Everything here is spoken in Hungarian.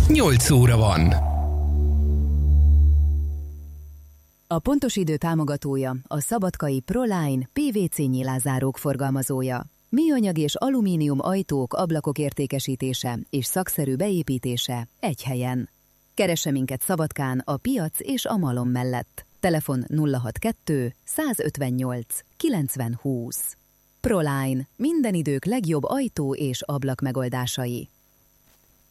8 óra van. A Pontos Idő támogatója a szabadkai Proline PVC nyilázárók forgalmazója. Műanyag és alumínium ajtók, ablakok értékesítése és szakszerű beépítése egy helyen. Keresse minket Szabadkán a Piac és a Malom mellett. Telefon 062 158 90 20. Proline. Minden idők legjobb ajtó és ablak megoldásai.